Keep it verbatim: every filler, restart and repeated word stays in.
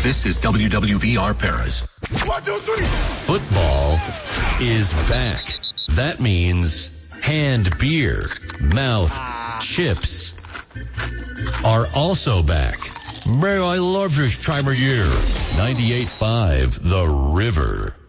This is W W V R Paris. One, two, three. Football is back. That means hand beer, mouth chips are also back. Man, I love this time of year. ninety-eight point five The River.